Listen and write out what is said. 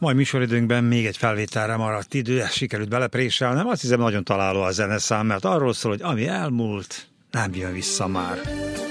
Mai műsoridőnkben még egy felvételre maradt idő, ezt sikerült belepréselnem. Azt hiszem, nagyon találó a zeneszám, mert arról szól, hogy ami elmúlt, nem jön vissza már.